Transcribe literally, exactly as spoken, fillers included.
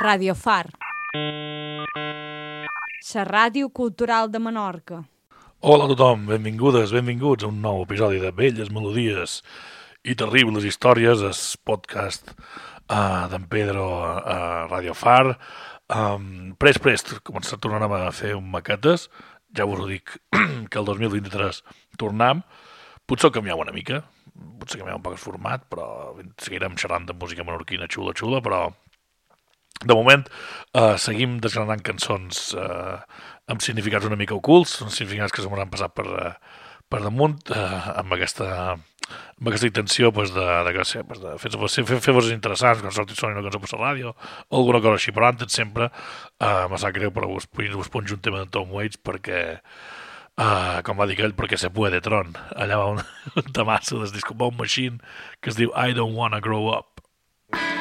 Radio Far, la ràdio cultural de Menorca. Hola a tothom, benvingudes, benvinguts a un nou episodi de Belles Melodies i Terribles Històries, el podcast uh, d'en Pedro a uh, Radio Far. Um, prest, prest, començar tornarem a fer un maquetes, ja us ho dic que el dos mil vint-i-tres tornem, potser canviam una mica, potser canviam un poc el format, però seguirem xerrant de música menorquina xula, xula, però de moment uh, seguim desgranant cançons uh, amb significats una mica ocults, significats que se m'han passat per, uh, per damunt, uh, amb, aquesta, amb aquesta intenció pues, de, de, de, de fer, fer, fer coses interessants, quan sortir soni una cançó per la ràdio, o alguna cosa així, però antes sempre uh, me sap greu, però us, us ponjo un tema de Tom Waits perquè, uh, com va dir ell, perquè se puede, Tron. Allà va un, un tamasso del disco Bomb Machine que es diu I Don't Wanna Grow Up.